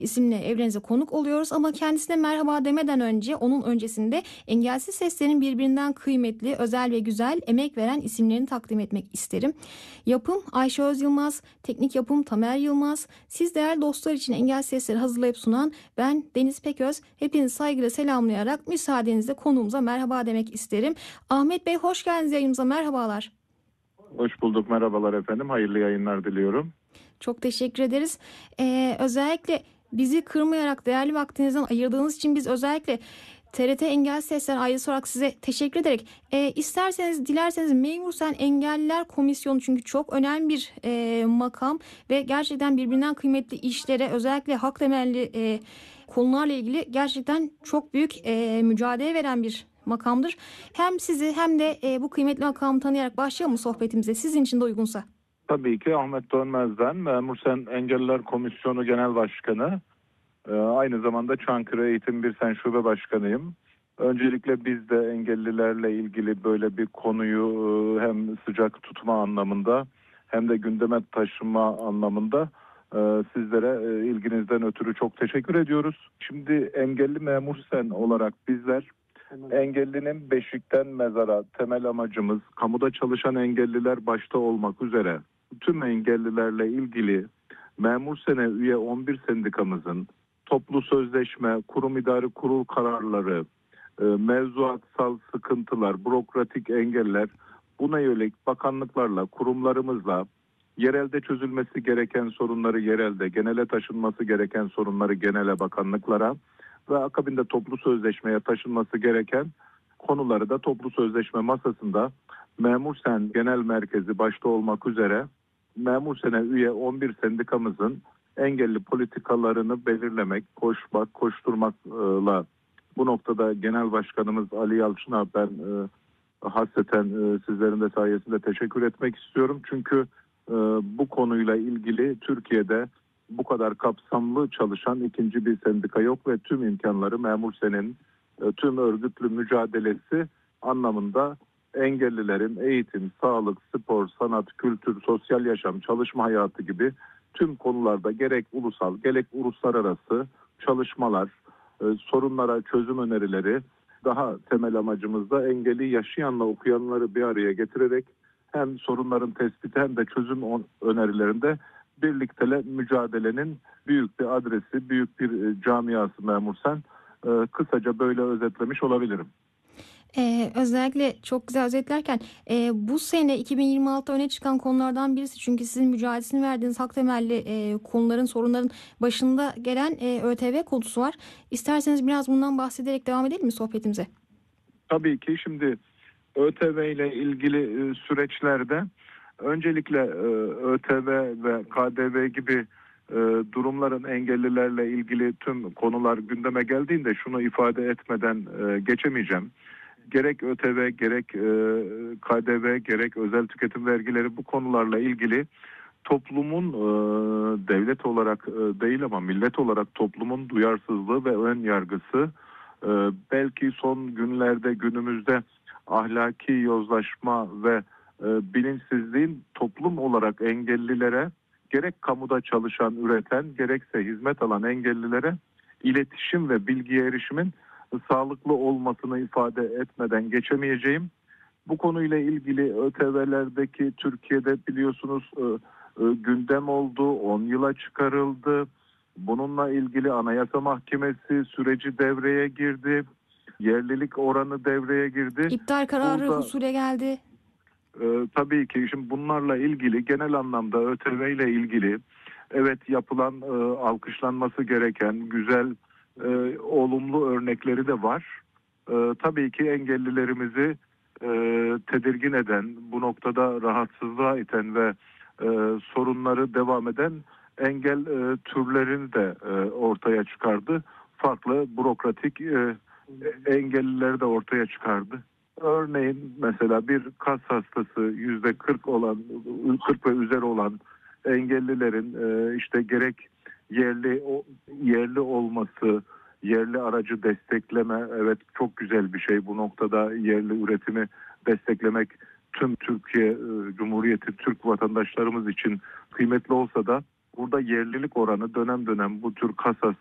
isimli evlerinize konuk oluyoruz ama kendisine merhaba demeden önce onun öncesinde engelsiz seslerin birbirinden kıymetli, özel ve güzel emek veren isimlerini takdim etmek isterim. Yapım Ayşe Öz Yılmaz, teknik yapım Tamer Yılmaz, siz değerli dostlar için engelsiz sesleri hazırlayıp sunan ben Deniz Peköz. Hepinizi saygıyla selamlayarak müsaadenizle konuğumuza merhaba demek isterim. Ahmet Bey hoş geldiniz yayınımıza, merhabalar. Hoş bulduk, merhabalar efendim. Hayırlı yayınlar diliyorum. Çok teşekkür ederiz. Özellikle bizi kırmayarak değerli vaktinizden ayırdığınız için biz özellikle TRT Engel Sesler ailesi olarak size teşekkür ederek dilerseniz Memur Sen Engelliler Komisyonu, çünkü çok önemli bir makam ve gerçekten birbirinden kıymetli işlere, özellikle hak temelli konularla ilgili gerçekten çok büyük mücadele veren bir makamdır. Hem sizi hem de bu kıymetli makamı tanıyarak başlayalım mı sohbetimize, sizin için de uygunsa? Tabii ki Ahmet Dönmez'den Memur Sen Engelliler Komisyonu Genel Başkanı. Aynı zamanda Çankırı Eğitim Birsen Şube Başkanıyım. Öncelikle biz de engellilerle ilgili böyle bir konuyu hem sıcak tutma anlamında hem de gündeme taşıma anlamında sizlere ilginizden ötürü çok teşekkür ediyoruz. Şimdi engelli memur sen olarak bizler engellinin beşikten mezara temel amacımız kamuda çalışan engelliler başta olmak üzere tüm engellilerle ilgili memur sene üye 11 sendikamızın toplu sözleşme, kurum idari kurul kararları, mevzuatsal sıkıntılar, bürokratik engeller, buna yönelik bakanlıklarla, kurumlarımızla yerelde çözülmesi gereken sorunları yerelde, genele taşınması gereken sorunları genele, bakanlıklara ve akabinde toplu sözleşmeye taşınması gereken konuları da toplu sözleşme masasında Memur Sen Genel Merkezi başta olmak üzere memur sene üye 11 sendikamızın engelli politikalarını belirlemek, koşmak, koşturmakla bu noktada Genel Başkanımız Ali Yalçın'a ben hasreten sizlerin de sayesinde teşekkür etmek istiyorum. Çünkü bu konuyla ilgili Türkiye'de bu kadar kapsamlı çalışan ikinci bir sendika yok ve tüm imkanları memur senin tüm örgütlü mücadelesi anlamında engellilerin eğitim, sağlık, spor, sanat, kültür, sosyal yaşam, çalışma hayatı gibi tüm konularda gerek ulusal gerek uluslararası çalışmalar, sorunlara çözüm önerileri, daha temel amacımız da engelli yaşayanla okuyanları bir araya getirerek hem sorunların tespiti hem de çözüm önerilerinde birlikte mücadelenin büyük bir adresi, büyük bir camiası Memur Sen. Kısaca böyle özetlemiş olabilirim. Özellikle çok güzel özetlerken bu sene 2026 öne çıkan konulardan birisi, çünkü sizin mücadelesini verdiğiniz hak temelli konuların, sorunların başında gelen ÖTV konusu var. İsterseniz biraz bundan bahsederek devam edelim mi sohbetimize? Tabii ki şimdi ÖTV ile ilgili süreçlerde öncelikle ÖTV ve KDV gibi durumların engellilerle ilgili tüm konular gündeme geldiğinde şunu ifade etmeden geçemeyeceğim. Gerek ÖTV, gerek KDV, gerek özel tüketim vergileri bu konularla ilgili toplumun devlet olarak değil ama millet olarak toplumun duyarsızlığı ve ön yargısı belki son günlerde günümüzde ahlaki yozlaşma ve bilinçsizliğin toplum olarak engellilere gerek kamuda çalışan, üreten gerekse hizmet alan engellilere iletişim ve bilgiye erişimin sağlıklı olmasını ifade etmeden geçemeyeceğim. Bu konuyla ilgili ÖTV'lerdeki Türkiye'de biliyorsunuz gündem oldu, 10 yıla çıkarıldı. Bununla ilgili Anayasa Mahkemesi süreci devreye girdi. Yerlilik oranı devreye girdi. İptal kararı husule geldi. Tabii ki şimdi bunlarla ilgili genel anlamda ÖTV ile ilgili evet yapılan alkışlanması gereken güzel olumlu örnekleri de var. Tabii ki engellilerimizi tedirgin eden, bu noktada rahatsızlığa iten ve sorunları devam eden engel türlerini de ortaya çıkardı. Farklı bürokratik engellileri de ortaya çıkardı. Örneğin mesela bir kas hastası %40 olan, 40 ve üzeri olan engellilerin işte gerek yerli olması, yerli aracı destekleme, evet çok güzel bir şey. Bu noktada yerli üretimi desteklemek tüm Türkiye Cumhuriyeti Türk vatandaşlarımız için kıymetli olsa da Burada yerlilik oranı dönem dönem bu tür kasa